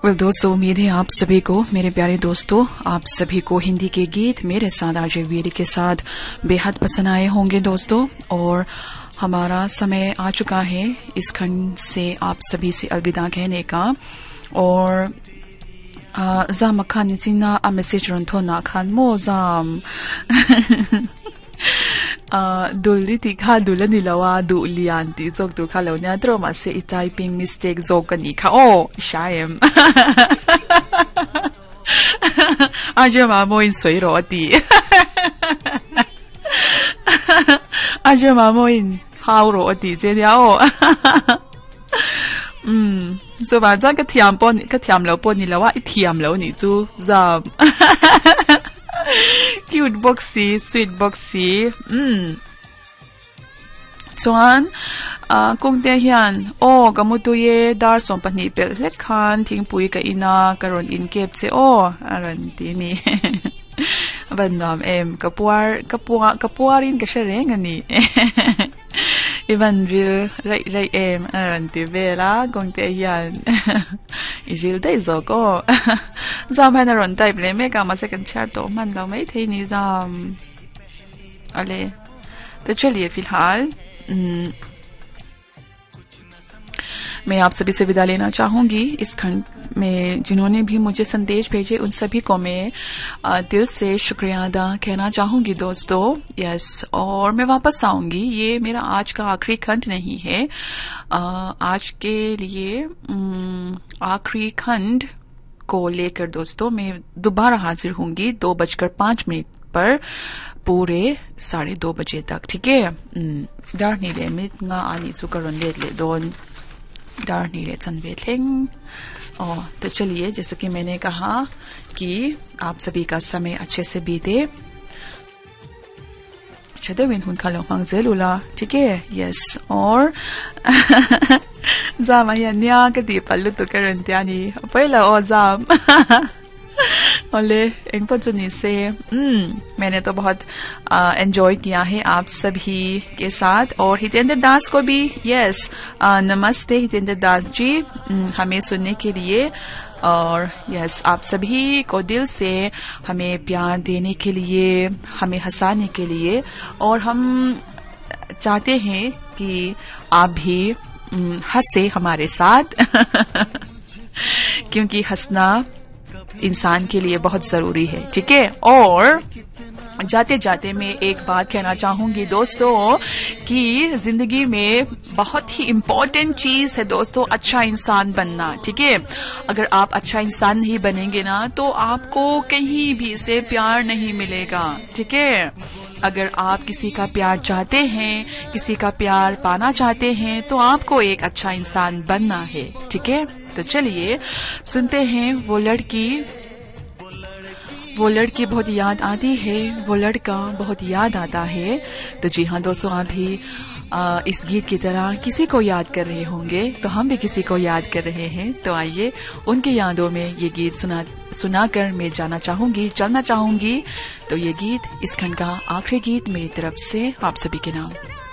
दोस्तों, उम्मीद है आप सभी को, मेरे प्यारे दोस्तों, आप सभी को हिंदी के गीत मेरे साथ आरजे वीरी के साथ बेहद पसंद आए होंगे दोस्तों। और हमारा समय आ चुका है इस खंड से आप सभी से अलविदा कहने का। और जाम खान चिना मैसेज रंथोना खान मो जाम dulli ti kha dulani lawa du lianti jok tu kha lo nya tro ma se typing mistake jok ani kha oh shaim aje ma mo in soi ro ti aje ma mo in how ro ti je dia oh so ba za ka thiam lo pon ni lawa I thiam lo ni chu zam cute boxy sweet boxy chuan kung te hian o kamutu ye dar som pani pel hlek khan thingpui ka ina karon in kep che o aran ti ni bandam em kapuarin ka shereng ani Ivan real right em aran ti vela kung te hian real dai zo ko zam han ron type le me ka ma second chart to man lo mai the ni zam ale तो चलिए फिलहाल मैं आप सभी से विदा लेना चाहूंगी। इस खंड में जिन्होंने भी मुझे संदेश भेजे उन सभी को मैं दिल से शुक्रिया अदा कहना चाहूंगी दोस्तों। यस, और मैं वापस आऊंगी। ये मेरा आज का आखिरी खंड नहीं है। आज के लिए आखिरी खंड को लेकर दोस्तों मैं दोबारा हाजिर होंगी 2:05 पर पूरे 2:30 बजे तक, ठीक है। dar ni le mit nga ani chu karon let le don dar ni le chan ve thleng। और तो चलिए, जैसे कि मैंने कहा कि आप सभी का समय अच्छे से बीते। चदेविन हुन खालो मंगजेलुला, ठीक है। यस, और जाम या कदी पल्लू तो करन त्यानी पहला ओ जाम ओले इन पचुनी से मैंने तो बहुत एंजॉय किया है आप सभी के साथ। और हितेंद्र दास को भी यस नमस्ते हितेंद्र दास जी, हमें सुनने के लिए। और यस, आप सभी को दिल से हमें प्यार देने के लिए, हमें हंसाने के लिए। और हम चाहते हैं कि आप भी हंसे हमारे साथ क्योंकि हंसना इंसान के लिए बहुत जरूरी है, ठीक है। और जाते जाते मैं एक बात कहना चाहूंगी दोस्तों कि जिंदगी में बहुत ही इम्पोर्टेंट चीज है दोस्तों अच्छा इंसान बनना, ठीक है। अगर आप अच्छा इंसान नहीं बनेंगे ना तो आपको कहीं भी से प्यार नहीं मिलेगा, ठीक है। अगर आप किसी का प्यार चाहते हैं, किसी का प्यार पाना चाहते हैं तो आपको एक अच्छा इंसान बनना है, ठीक है। तो चलिए सुनते हैं वो लड़की बहुत याद आती है, वो लड़का बहुत याद आता है। तो जी हाँ दोस्तों, आप भी इस गीत की तरह किसी को याद कर रहे होंगे, तो हम भी किसी को याद कर रहे हैं। तो आइए उनकी यादों में ये गीत सुनाकर मैं चलना चाहूंगी। तो ये गीत इस खंड का आखिरी गीत मेरी तरफ से आप सभी के नाम।